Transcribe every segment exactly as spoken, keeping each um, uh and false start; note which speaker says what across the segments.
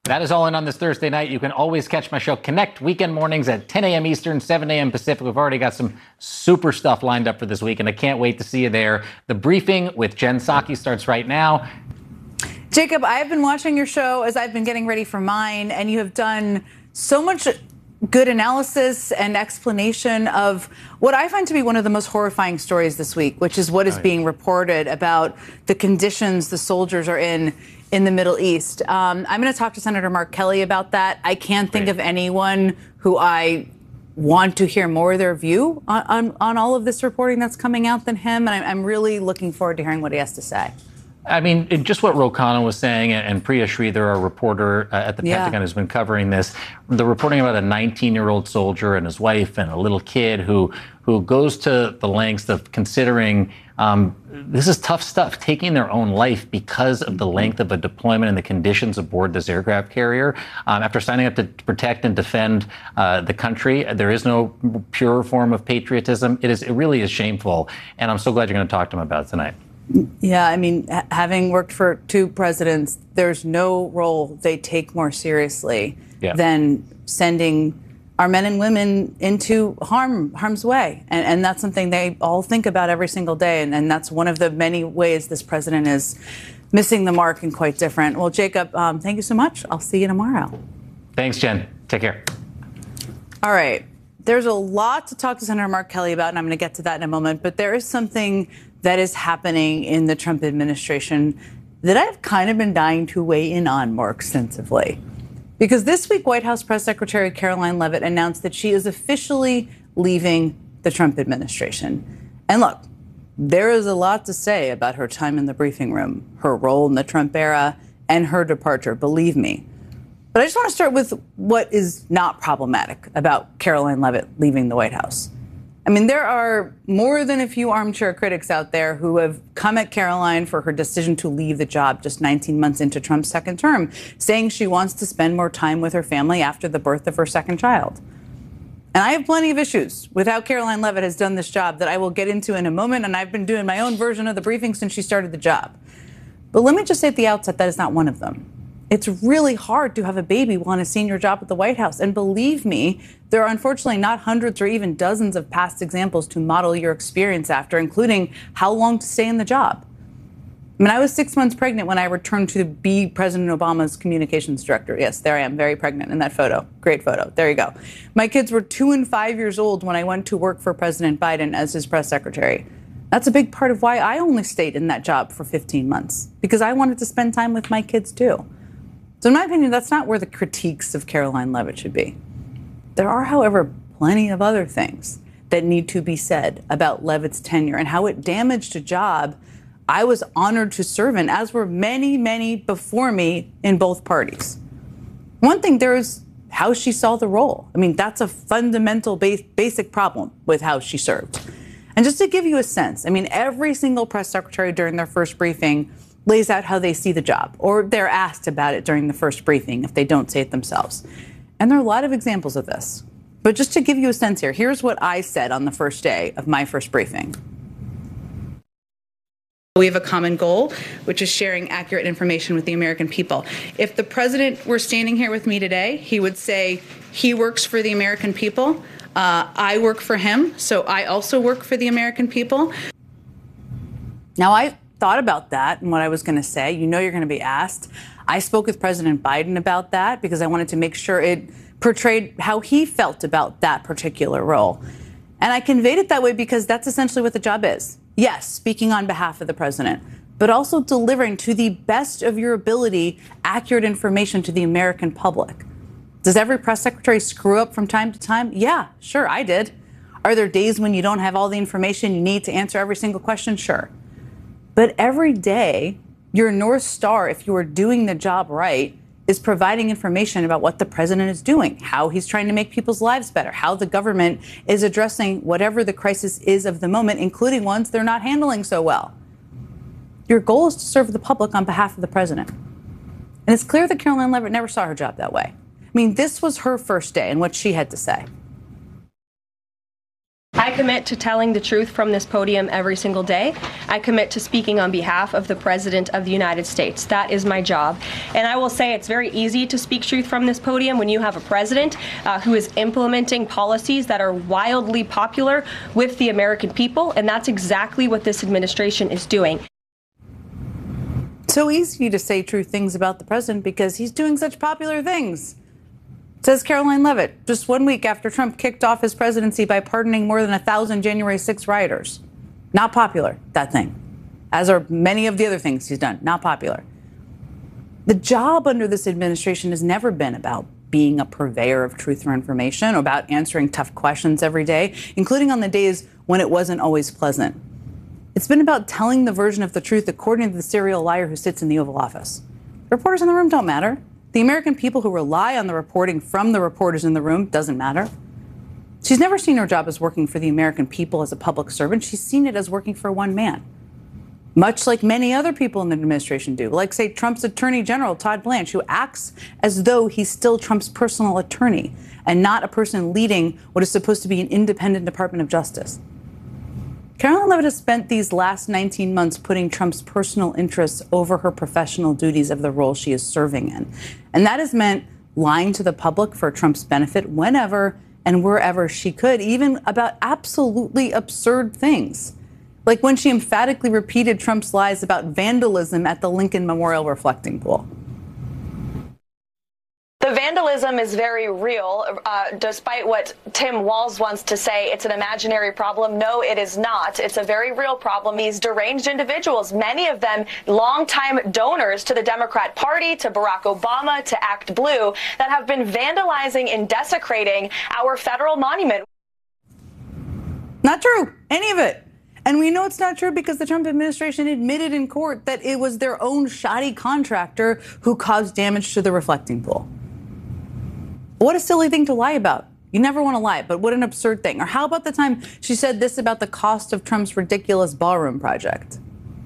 Speaker 1: That is all in on this Thursday night. You can always catch my show Connect weekend mornings at ten a.m. Eastern, seven a.m. Pacific. We've already got some super stuff lined up for this week, and I can't wait to see you there. The Briefing with Jen Psaki starts right now.
Speaker 2: Jacob, I've been watching your show as I've been getting ready for mine, and you have done so much good analysis and explanation of what I find to be one of the most horrifying stories this week, which is what is being reported about the conditions the soldiers are in in the Middle East. Um, I'm going to talk to Senator Mark Kelly about that. I can't think Great. of anyone who I want to hear more of their view on, on, on all of this reporting that's coming out than him, and I'm, I'm really looking forward to hearing what he has to say.
Speaker 1: I mean, just what Ro Khanna was saying, and Priya Sridhar, our reporter uh, at the yeah. Pentagon, has been covering this. The reporting about a nineteen-year-old soldier and his wife and a little kid who who goes to the lengths of considering um, this is tough stuff, taking their own life because of the length of a deployment and the conditions aboard this aircraft carrier. Um, after signing up to protect and defend uh, the country, there is no pure form of patriotism. It is. It really is shameful, and I'm so glad you're going to talk to him about it tonight.
Speaker 2: Yeah, I mean, ha- having worked for two presidents, there's no role they take more seriously yeah. than sending our men and women into harm, harm's way. And, and that's something they all think about every single day. And, and that's one of the many ways this president is missing the mark and quite different. Well, Jacob, um, thank you so much. I'll see you tomorrow.
Speaker 1: Thanks, Jen. Take care.
Speaker 2: All right. There's a lot to talk to Senator Mark Kelly about, and I'm going to get to that in a moment. But there is something that is happening in the Trump administration that I've kind of been dying to weigh in on more extensively. Because this week, White House Press Secretary Caroline Leavitt announced that she is officially leaving the Trump administration. And look, there is a lot to say about her time in the briefing room, her role in the Trump era, and her departure, believe me. But I just want to start with what is not problematic about Caroline Leavitt leaving the White House. I mean, there are more than a few armchair critics out there who have come at Caroline for her decision to leave the job just nineteen months into Trump's second term, saying she wants to spend more time with her family after the birth of her second child. And I have plenty of issues with how Caroline Leavitt has done this job that I will get into in a moment, and I've been doing my own version of the briefing since she started the job. But let me just say at the outset, that is not one of them. It's really hard to have a baby while in a senior job at the White House. And believe me, there are unfortunately not hundreds or even dozens of past examples to model your experience after, including how long to stay in the job. I mean, I was six months pregnant when I returned to be President Obama's communications director. Yes, there I am, very pregnant in that photo. Great photo. There you go. My kids were two and five years old when I went to work for President Biden as his press secretary. That's a big part of why I only stayed in that job for fifteen months, because I wanted to spend time with my kids, too. So in my opinion, that's not where the critiques of Caroline Leavitt should be. There are, however, plenty of other things that need to be said about Leavitt's tenure and how it damaged a job I was honored to serve in, as were many, many before me in both parties. One thing, there is how she saw the role. I mean, that's a fundamental base, basic problem with how she served. And just to give you a sense, I mean, every single press secretary during their first briefing lays out how they see the job, or they're asked about it during the first briefing if they don't say it themselves. And there are a lot of examples of this. But just to give you a sense here, here's what I said on the first day of my first briefing. We have a common goal, which is sharing accurate information with the American people. If the president were standing here with me today, he would say he works for the American people. Uh, I work for him, so I also work for the American people. Now, I thought about that and what I was going to say. You know you're going to be asked. I spoke with President Biden about that because I wanted to make sure it portrayed how he felt about that particular role. And I conveyed it that way because that's essentially what the job is. Yes, speaking on behalf of the president, but also delivering to the best of your ability accurate information to the American public. Does every press secretary screw up from time to time? Yeah, sure, I did. Are there days when you don't have all the information you need to answer every single question? Sure. But every day, your North Star, if you are doing the job right, is providing information about what the president is doing, how he's trying to make people's lives better, how the government is addressing whatever the crisis is of the moment, including ones they're not handling so well. Your goal is to serve the public on behalf of the president. And it's clear that Caroline Leavitt never saw her job that way. I mean, this was her first day and what she had to say.
Speaker 3: I commit to telling the truth from this podium every single day. I commit to speaking on behalf of the President of the United States. That is my job. And I will say it's very easy to speak truth from this podium when you have a president uh, who is implementing policies that are wildly popular with the American people, and that's exactly what this administration is doing.
Speaker 2: So easy to say true things about the president because he's doing such popular things. Says Caroline Leavitt, just one week after Trump kicked off his presidency by pardoning more than a thousand January sixth rioters. Not popular, that thing. As are many of the other things he's done. Not popular. The job under this administration has never been about being a purveyor of truth or information, or about answering tough questions every day, including on the days when it wasn't always pleasant. It's been about telling the version of the truth according to the serial liar who sits in the Oval Office. The reporters in the room don't matter. The American people who rely on the reporting from the reporters in the room doesn't matter. She's never seen her job as working for the American people as a public servant. She's seen it as working for one man, much like many other people in the administration do, like, say, Trump's Attorney General, Todd Blanche, who acts as though he's still Trump's personal attorney and not a person leading what is supposed to be an independent Department of Justice. Caroline Leavitt has spent these last nineteen months putting Trump's personal interests over her professional duties of the role she is serving in. And that has meant lying to the public for Trump's benefit whenever and wherever she could, even about absolutely absurd things. Like when she emphatically repeated Trump's lies about vandalism at the Lincoln Memorial reflecting pool.
Speaker 4: The vandalism is very real, uh, despite what Tim Walz wants to say. It's an imaginary problem. No, it is not. It's a very real problem. These deranged individuals, many of them longtime donors to the Democrat Party, to Barack Obama, to Act Blue, that have been vandalizing and desecrating our federal monument.
Speaker 2: Not true. Any of it. And we know it's not true because the Trump administration admitted in court that it was their own shoddy contractor who caused damage to the reflecting pool. What a silly thing to lie about. You never want to lie, but what an absurd thing. Or how about the time she said this about the cost of Trump's ridiculous ballroom project?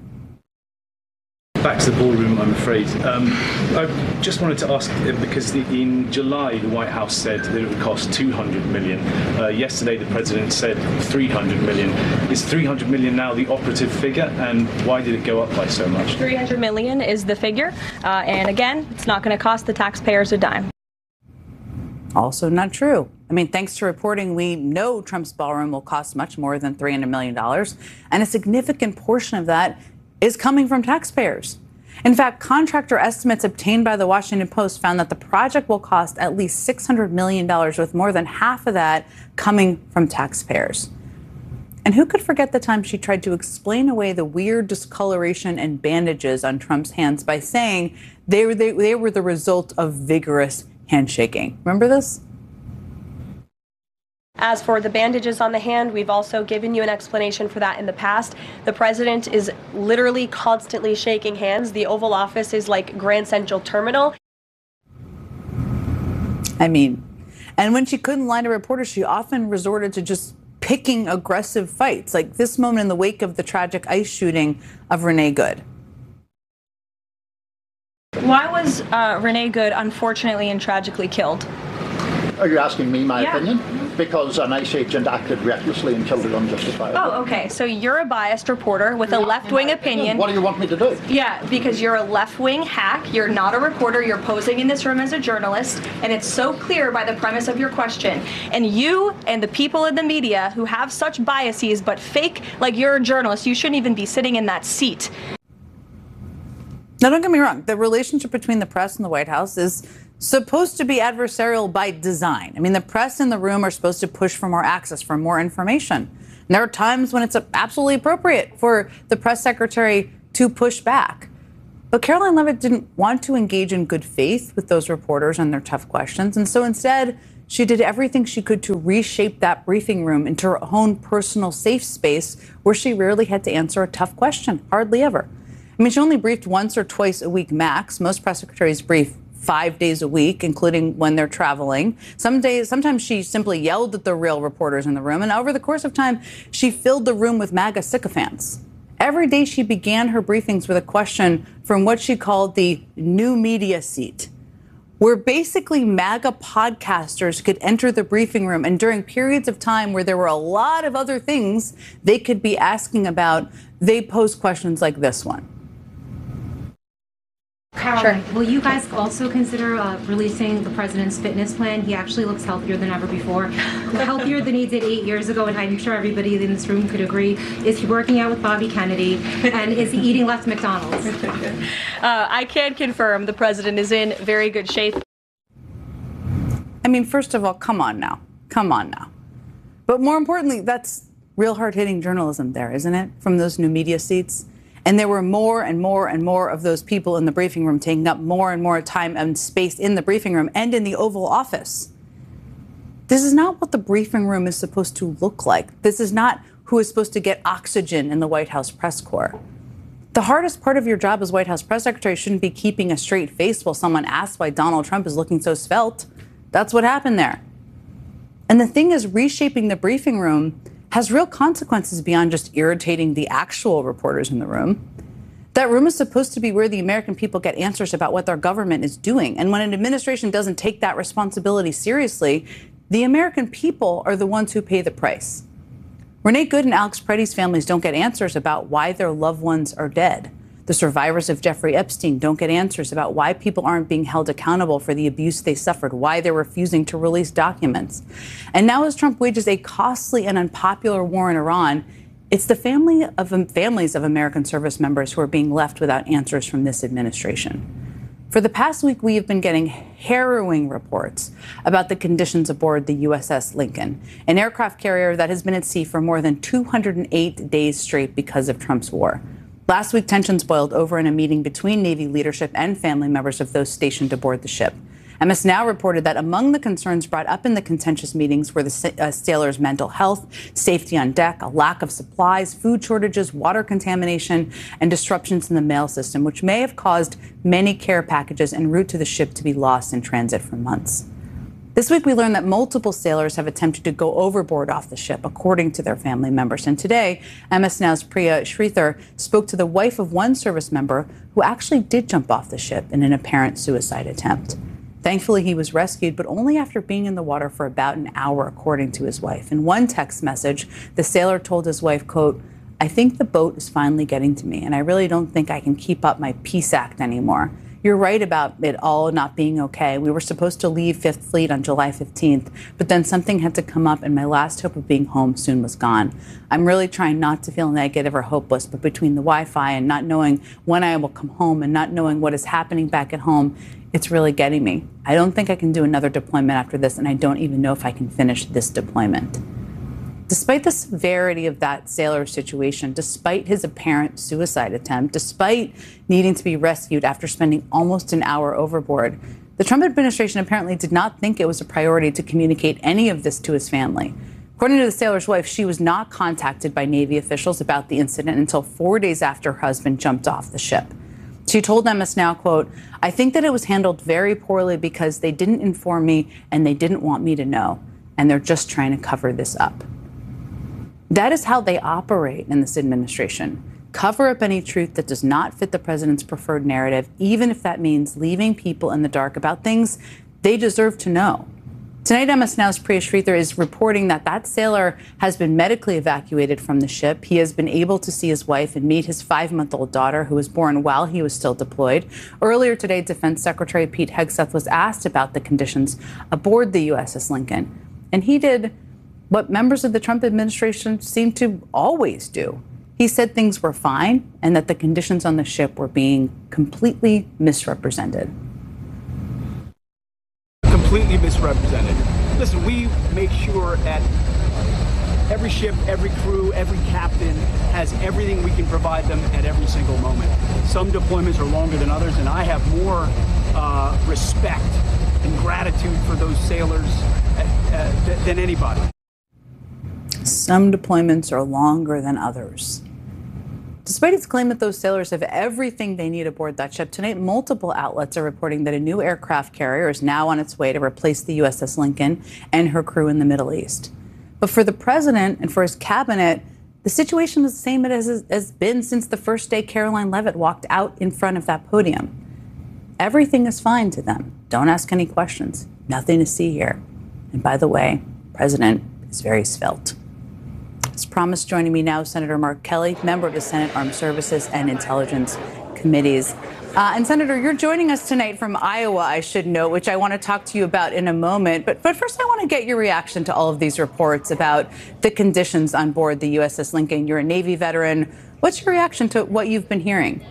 Speaker 5: Back to the ballroom, I'm afraid. Um, I just wanted to ask, because the, in July, the White House said that it would cost two hundred million dollars. Uh, yesterday, the president said three hundred million dollars. Is three hundred million dollars now the operative figure, and why did it go up by so much?
Speaker 3: three hundred million dollars is the figure, uh, and again, it's not going to cost the taxpayers a dime.
Speaker 2: Also not true. I mean, thanks to reporting, we know Trump's ballroom will cost much more than three hundred million dollars, and a significant portion of that is coming from taxpayers. In fact, contractor estimates obtained by the Washington Post found that the project will cost at least six hundred million dollars, with more than half of that coming from taxpayers. And who could forget the time she tried to explain away the weird discoloration and bandages on Trump's hands by saying they were, they, they were the result of vigorous handshaking. Remember this?
Speaker 3: As for the bandages on the hand, we've also given you an explanation for that in the past. The president is literally constantly shaking hands. The Oval Office is like Grand Central Terminal.
Speaker 2: I mean, and when she couldn't lie to reporters, she often resorted to just picking aggressive fights, like this moment in the wake of the tragic ICE shooting of Renee Good.
Speaker 3: Why was uh, Renee Good unfortunately and tragically killed?
Speaker 6: Are you asking me my
Speaker 3: yeah.
Speaker 6: opinion? Because an ICE agent acted recklessly and killed it unjustifiably.
Speaker 3: Oh, okay. So you're a biased reporter with a left-wing opinion.
Speaker 6: What do you want me to do?
Speaker 3: Yeah, because you're a left-wing hack. You're not a reporter. You're posing in this room as a journalist, and it's so clear by the premise of your question. And you and the people in the media who have such biases but fake like you're a journalist, you shouldn't even be sitting in that seat.
Speaker 2: Now, don't get me wrong. The relationship between the press and the White House is supposed to be adversarial by design. I mean, the press in the room are supposed to push for more access, for more information. And there are times when it's absolutely appropriate for the press secretary to push back. But Caroline Leavitt didn't want to engage in good faith with those reporters and their tough questions. And so instead, she did everything she could to reshape that briefing room into her own personal safe space where she rarely had to answer a tough question, hardly ever. I mean, she only briefed once or twice a week max. Most press secretaries brief five days a week, including when they're traveling. Some days, sometimes she simply yelled at the real reporters in the room. And over the course of time, she filled the room with MAGA sycophants. Every day she began her briefings with a question from what she called the new media seat. where basically MAGA podcasters could enter the briefing room, and during periods of time where there were a lot of other things they could be asking about, they posed questions like this one.
Speaker 7: Caroline, sure. Will you guys also consider uh, releasing the president's fitness plan? He actually looks healthier than ever before. Healthier than he did eight years ago, and I'm sure everybody in this room could agree. Is he working out with Bobby Kennedy? And is he eating less McDonald's?
Speaker 3: uh, I can confirm the president is in very good shape.
Speaker 2: I mean, first of all, come on now. Come on now. But more importantly, that's real hard-hitting journalism there, isn't it? From those new media seats. And there were more and more and more of those people in the briefing room taking up more and more time and space in the briefing room and in the Oval Office. This is not what the briefing room is supposed to look like. This is not who is supposed to get oxygen in the White House press corps. The hardest part of your job as White House press secretary shouldn't be keeping a straight face while someone asks why Donald Trump is looking so svelte. That's what happened there. And the thing is, reshaping the briefing room has real consequences beyond just irritating the actual reporters in the room. That room is supposed to be where the American people get answers about what their government is doing. And when an administration doesn't take that responsibility seriously, the American people are the ones who pay the price. Renee Good and Alex Preddy's families don't get answers about why their loved ones are dead. The survivors of Jeffrey Epstein don't get answers about why people aren't being held accountable for the abuse they suffered, why they're refusing to release documents. And now as Trump wages a costly and unpopular war in Iran, it's the family of families of American service members who are being left without answers from this administration. For the past week, we have been getting harrowing reports about the conditions aboard the U S S Lincoln, an aircraft carrier that has been at sea for more than two hundred eight days straight because of Trump's war. Last week, tensions boiled over in a meeting between Navy leadership and family members of those stationed aboard the ship. M S Now reported that among the concerns brought up in the contentious meetings were the uh, sailors' mental health, safety on deck, a lack of supplies, food shortages, water contamination, and disruptions in the mail system, which may have caused many care packages en route to the ship to be lost in transit for months. This week, we learned that multiple sailors have attempted to go overboard off the ship, according to their family members. And today, M S Now's Priya Sridhar spoke to the wife of one service member who actually did jump off the ship in an apparent suicide attempt. Thankfully, he was rescued, but only after being in the water for about an hour, according to his wife. In one text message, the sailor told his wife, quote, "I think the boat is finally getting to me, and I really don't think I can keep up my peace act anymore. You're right about it all not being okay. We were supposed to leave Fifth Fleet on July fifteenth, but then something had to come up and my last hope of being home soon was gone. I'm really trying not to feel negative or hopeless, but between the Wi-Fi and not knowing when I will come home and not knowing what is happening back at home, it's really getting me. I don't think I can do another deployment after this, and I don't even know if I can finish this deployment." Despite the severity of that sailor's situation, despite his apparent suicide attempt, despite needing to be rescued after spending almost an hour overboard, the Trump administration apparently did not think it was a priority to communicate any of this to his family. According to the sailor's wife, she was not contacted by Navy officials about the incident until four days after her husband jumped off the ship. She told M S Now, quote, "I think that it was handled very poorly because they didn't inform me and they didn't want me to know, and they're just trying to cover this up." That is how they operate in this administration. Cover up any truth that does not fit the president's preferred narrative, even if that means leaving people in the dark about things they deserve to know. Tonight, M S Now's Priya Sridhar is reporting that that sailor has been medically evacuated from the ship. He has been able to see his wife and meet his five-month-old daughter, who was born while he was still deployed. Earlier today, Defense Secretary Pete Hegseth was asked about the conditions aboard the U S S Lincoln, and he did what members of the Trump administration seem to always do. He said things were fine and that the conditions on the ship were being completely misrepresented.
Speaker 8: Completely misrepresented. Listen, we make sure that every ship, every crew, every captain has everything we can provide them at every single moment. Some deployments are longer than others, and I have more uh, respect and gratitude for those sailors uh, uh, than anybody.
Speaker 2: Some deployments are longer than others. Despite its claim that those sailors have everything they need aboard that ship, tonight multiple outlets are reporting that a new aircraft carrier is now on its way to replace the U S S Lincoln and her crew in the Middle East. But for the president and for his cabinet, the situation is the same as has been since the first day Caroline Leavitt walked out in front of that podium. everything is fine to them. Don't ask any questions. Nothing to see here. And by the way, President is very svelte. As promised, joining me now, Senator Mark Kelly, member of the Senate Armed Services and Intelligence Committees. Uh, and Senator, you're joining us tonight from Iowa, I should note, which I want to talk to you about in a moment. But, but first, I want to get your reaction to all of these reports about the conditions on board the U S S Lincoln. You're a Navy veteran. What's your reaction to what you've been hearing?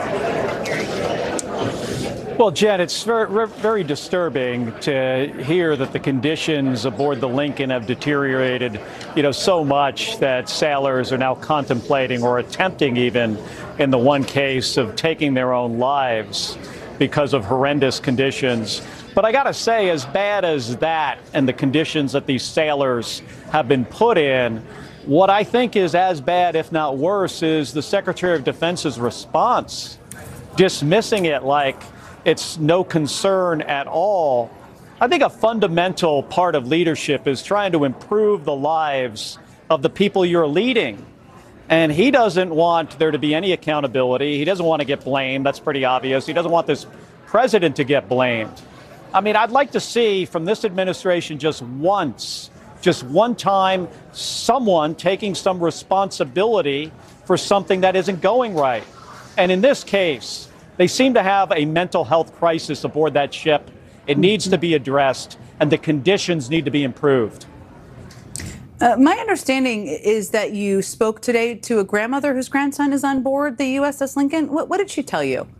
Speaker 9: Well, Jen, it's very, very disturbing to hear that the conditions aboard the Lincoln have deteriorated, you know, so much that sailors are now contemplating or attempting, even in the one case, of taking their own lives because of horrendous conditions. But I got to say, as bad as that and the conditions that these sailors have been put in, what I think is as bad, if not worse, is the Secretary of Defense's response, dismissing it like it's no concern at all. I think a fundamental part of leadership is trying to improve the lives of the people you're leading. And he doesn't want there to be any accountability. He doesn't want to get blamed. That's pretty obvious. He doesn't want this president to get blamed. I mean, I'd like to see from this administration just once, just one time, someone taking some responsibility for something that isn't going right. And in this case, they seem to have a mental health crisis aboard that ship. It needs to be addressed, and the conditions need to be improved.
Speaker 2: Uh, my understanding is that you spoke today to a grandmother whose grandson is on board the U S S Lincoln. What, what did she tell you?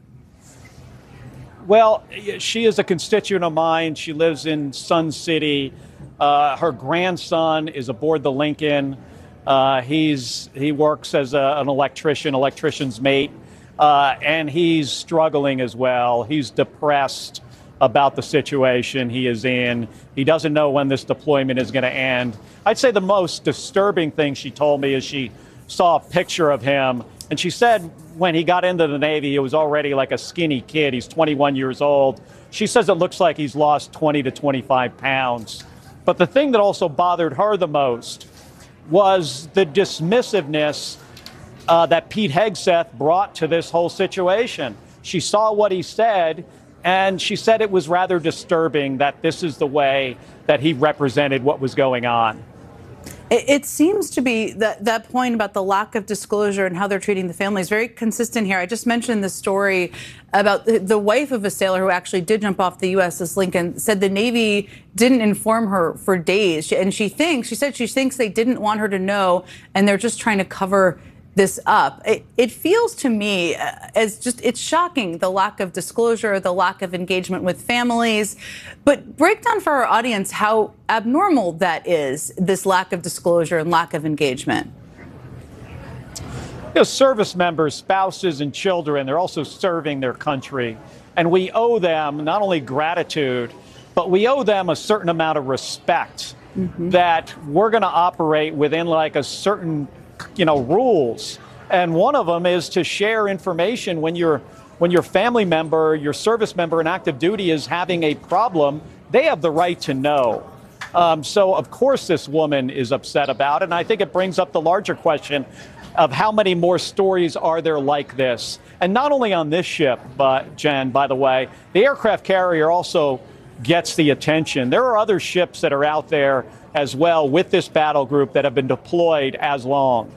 Speaker 9: Well, she is a constituent of mine. She lives in Sun City. Uh, her grandson is aboard the Lincoln. Uh, he's he works as a, an electrician, electrician's mate. Uh, and he's struggling as well. He's depressed about the situation he is in. He doesn't know when this deployment is going to end. I'd say the most disturbing thing she told me is she saw a picture of him, and she said when he got into the Navy, he was already like a skinny kid. He's twenty-one years old. She says it looks like he's lost twenty to twenty-five pounds. But the thing that also bothered her the most was the dismissiveness Uh, that Pete Hegseth brought to this whole situation. She saw what he said, and she said it was rather disturbing that this is the way that he represented what was going on.
Speaker 2: It, it seems to be that that point about the lack of disclosure and how they're treating the family is very consistent here. I just mentioned the story about the, the wife of a sailor who actually did jump off the U S S Lincoln, said the Navy didn't inform her for days. She, and she thinks, she said she thinks they didn't want her to know, and they're just trying to cover this up. It, it feels to me as just, it's shocking, the lack of disclosure, the lack of engagement with families. But break down for our audience how abnormal that is, this lack of disclosure and lack of engagement.
Speaker 9: You know, service members, spouses, and children, they're also serving their country. And we owe them not only gratitude, but we owe them a certain amount of respect, mm-hmm. that we're going to operate within like a certain you know, rules. And one of them is to share information when your when your family member, your service member in active duty is having a problem. They have the right to know. Um, so, of course, this woman is upset about it. And I think it brings up the larger question of how many more stories are there like this? And not only on this ship, but, Jen, by the way, the aircraft carrier also gets the attention. There are other ships that are out there as well with this battle group that have been deployed as long.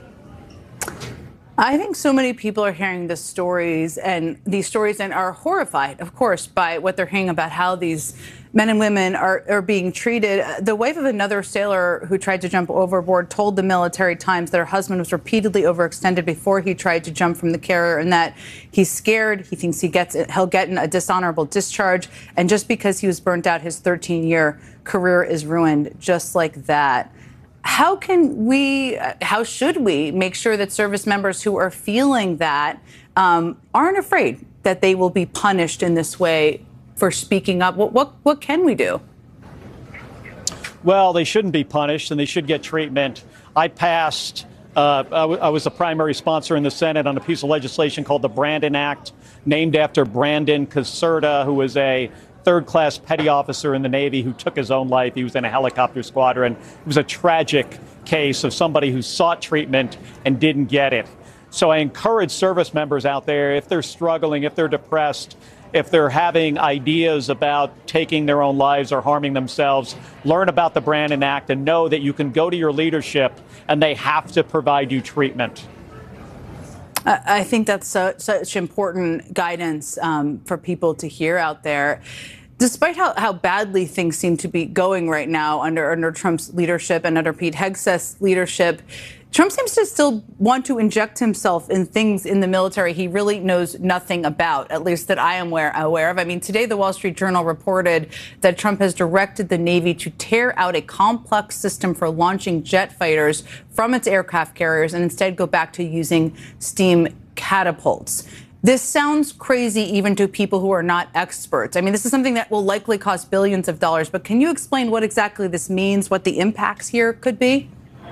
Speaker 2: I think so many people are hearing the stories and these stories and are horrified, of course, by what they're hearing about how these men and women are, are being treated. The wife of another sailor who tried to jump overboard told the Military Times that her husband was repeatedly overextended before he tried to jump from the carrier, and that he's scared. He thinks he gets he'll get a dishonorable discharge. And just because he was burnt out, his thirteen-year career is ruined just like that. How can we, how should we make sure that service members who are feeling that um, aren't afraid that they will be punished in this way for speaking up? What, what, what can we do?
Speaker 9: Well, they shouldn't be punished, and they should get treatment. I passed, uh, I, w- I was a primary sponsor in the Senate on a piece of legislation called the Brandon Act, named after Brandon Caserta, who was a third-class petty officer in the Navy who took his own life. He was in a helicopter squadron. It was a tragic case of somebody who sought treatment and didn't get it. So I encourage service members out there, if they're struggling, if they're depressed, if they're having ideas about taking their own lives or harming themselves, learn about the Brandon Act and know that you can go to your leadership and they have to provide you treatment.
Speaker 2: I think that's so, such important guidance um, for people to hear out there. Despite how, how badly things seem to be going right now under, under Trump's leadership and under Pete Hegseth's leadership, Trump seems to still want to inject himself in things in the military he really knows nothing about, at least that I am aware, aware of. I mean, today the Wall Street Journal reported that Trump has directed the Navy to tear out a complex system for launching jet fighters from its aircraft carriers and instead go back to using steam catapults. This sounds crazy even to people who are not experts. I mean, this is something that will likely cost billions of dollars, but can you explain what exactly this means, what the impacts here could be?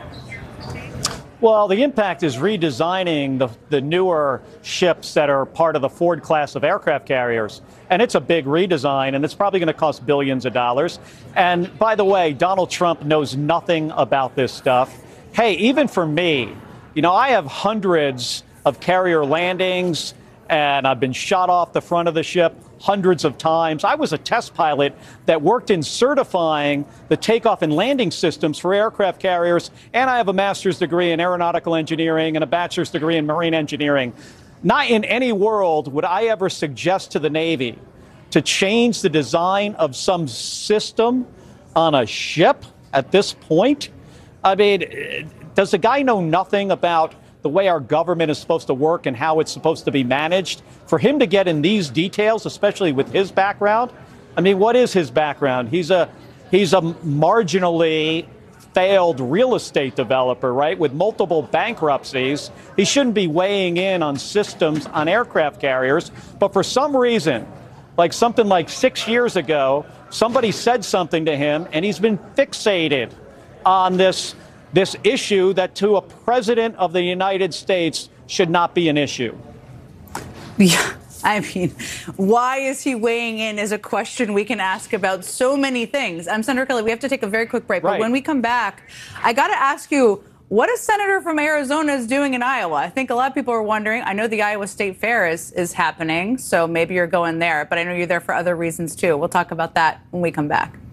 Speaker 9: Well, the impact is redesigning the, the newer ships that are part of the Ford class of aircraft carriers. And it's a big redesign, and it's probably going to cost billions of dollars. And by the way, Donald Trump knows nothing about this stuff. Hey, even for me, you know, I have hundreds of carrier landings, and I've been shot off the front of the ship hundreds of times. I was a test pilot that worked in certifying the takeoff and landing systems for aircraft carriers, and I have a master's degree in aeronautical engineering and a bachelor's degree in marine engineering. Not in any world would I ever suggest to the Navy to change the design of some system on a ship at this point. I mean, does the guy know nothing about the way our government is supposed to work and how it's supposed to be managed? For him to get in these details, especially with his background, I mean, what is his background? He's a he's a marginally failed real estate developer, right, with multiple bankruptcies. He shouldn't be weighing in on systems on aircraft carriers. But for some reason, like something like six years ago, somebody said something to him, and he's been fixated on this this issue that to a president of the United States should not be an issue.
Speaker 2: Yeah, I mean, why is he weighing in is a question we can ask about so many things. I'm Senator Kelly. We have to take a very quick break. But
Speaker 9: right.
Speaker 2: When we come back, I got to ask you, what a senator from Arizona is doing in Iowa? I think a lot of people are wondering. I know the Iowa State Fair is, is happening, so maybe you're going there. But I know you're there for other reasons, too. We'll talk about that when we come back.